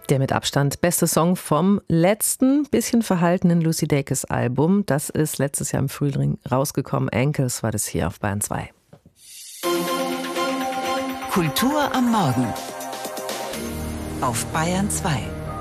Der mit Abstand beste Song vom letzten, bisschen verhaltenen Lucy Dacus Album. Das ist letztes Jahr im Frühling rausgekommen. Ankles war das hier auf Bayern 2. Kultur am Morgen auf Bayern 2.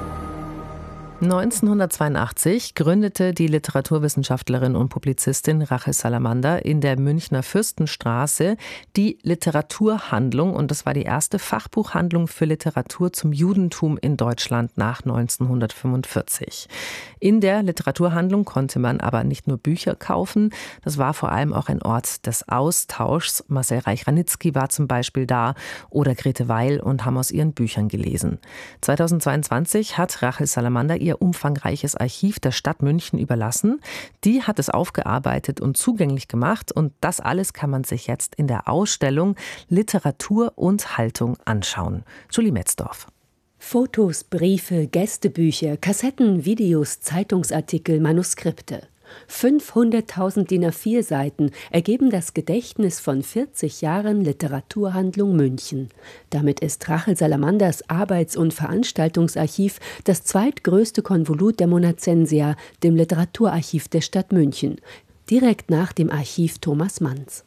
1982 gründete die Literaturwissenschaftlerin und Publizistin Rachel Salamander in der Münchner Fürstenstraße die Literaturhandlung, und das war die erste Fachbuchhandlung für Literatur zum Judentum in Deutschland nach 1945. In der Literaturhandlung konnte man aber nicht nur Bücher kaufen, das war vor allem auch ein Ort des Austauschs. Marcel Reich-Ranitzky war zum Beispiel da oder Grete Weil und haben aus ihren Büchern gelesen. 2022 hat Rachel Salamander ihr umfangreiches Archiv der Stadt München überlassen. Die hat es aufgearbeitet und zugänglich gemacht, und das alles kann man sich jetzt in der Ausstellung Literatur und Haltung anschauen. Julie Metzdorf. Fotos, Briefe, Gästebücher, Kassetten, Videos, Zeitungsartikel, Manuskripte. 500.000 DIN A4 Seiten ergeben das Gedächtnis von 40 Jahren Literaturhandlung München. Damit ist Rachel Salamanders Arbeits- und Veranstaltungsarchiv das zweitgrößte Konvolut der Monacensia, dem Literaturarchiv der Stadt München, direkt nach dem Archiv Thomas Manns.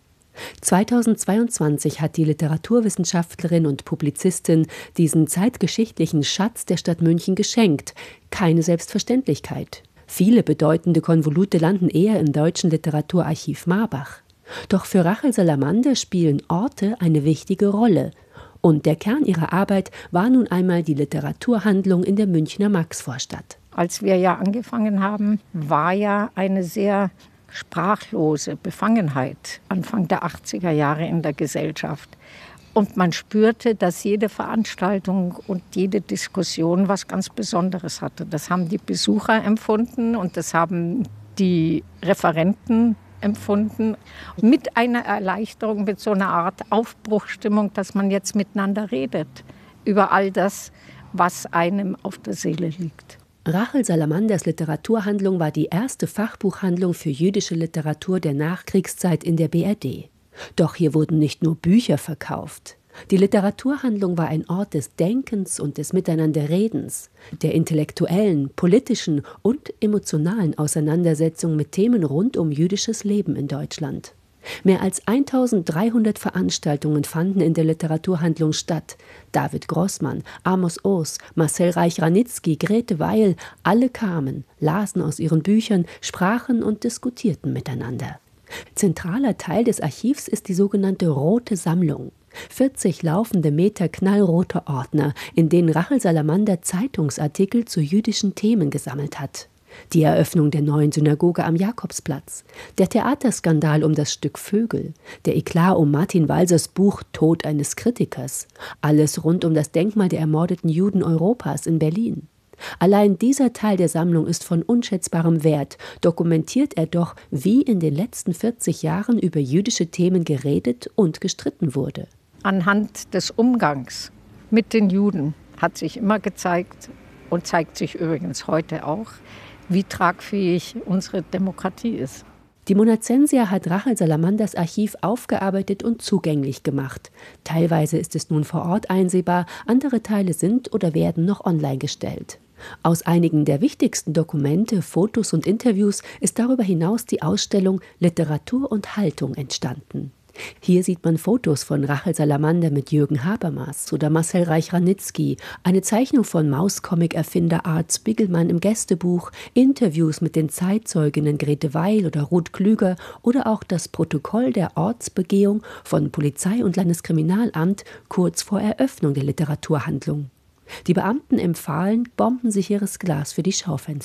2022 hat die Literaturwissenschaftlerin und Publizistin diesen zeitgeschichtlichen Schatz der Stadt München geschenkt. Keine Selbstverständlichkeit. Viele bedeutende Konvolute landen eher im Deutschen Literaturarchiv Marbach. Doch für Rachel Salamander spielen Orte eine wichtige Rolle. Und der Kern ihrer Arbeit war nun einmal die Literaturhandlung in der Münchner Maxvorstadt. Als wir ja angefangen haben, war ja eine sehr sprachlose Befangenheit Anfang der 80er Jahre in der Gesellschaft. Und man spürte, dass jede Veranstaltung und jede Diskussion was ganz Besonderes hatte. Das haben die Besucher empfunden und das haben die Referenten empfunden. Mit einer Erleichterung, mit so einer Art Aufbruchsstimmung, dass man jetzt miteinander redet über all das, was einem auf der Seele liegt. Rachel Salamanders Literaturhandlung war die erste Fachbuchhandlung für jüdische Literatur der Nachkriegszeit in der BRD. Doch hier wurden nicht nur Bücher verkauft. Die Literaturhandlung war ein Ort des Denkens und des Miteinanderredens, der intellektuellen, politischen und emotionalen Auseinandersetzung mit Themen rund um jüdisches Leben in Deutschland. Mehr als 1300 Veranstaltungen fanden in der Literaturhandlung statt. David Grossmann, Amos Oz, Marcel Reich-Ranitzky, Grete Weil, alle kamen, lasen aus ihren Büchern, sprachen und diskutierten miteinander. Zentraler Teil des Archivs ist die sogenannte Rote Sammlung. 40 laufende Meter knallroter Ordner, in denen Rachel Salamander Zeitungsartikel zu jüdischen Themen gesammelt hat. Die Eröffnung der neuen Synagoge am Jakobsplatz, der Theaterskandal um das Stück Vögel, der Eklat um Martin Walsers Buch Tod eines Kritikers, alles rund um das Denkmal der ermordeten Juden Europas in Berlin. Allein dieser Teil der Sammlung ist von unschätzbarem Wert, dokumentiert er doch, wie in den letzten 40 Jahren über jüdische Themen geredet und gestritten wurde. Anhand des Umgangs mit den Juden hat sich immer gezeigt und zeigt sich übrigens heute auch, wie tragfähig unsere Demokratie ist. Die Monacensia hat Rachel Salamanders Archiv aufgearbeitet und zugänglich gemacht. Teilweise ist es nun vor Ort einsehbar, andere Teile sind oder werden noch online gestellt. Aus einigen der wichtigsten Dokumente, Fotos und Interviews ist darüber hinaus die Ausstellung Literatur und Haltung entstanden. Hier sieht man Fotos von Rachel Salamander mit Jürgen Habermas oder Marcel Reich-Ranitzky, eine Zeichnung von Mauscomic-Erfinder Art Spiegelmann im Gästebuch, Interviews mit den Zeitzeuginnen Grete Weil oder Ruth Klüger oder auch das Protokoll der Ortsbegehung von Polizei und Landeskriminalamt kurz vor Eröffnung der Literaturhandlung. Die Beamten empfahlen bombensicheres Glas für die Schaufenster.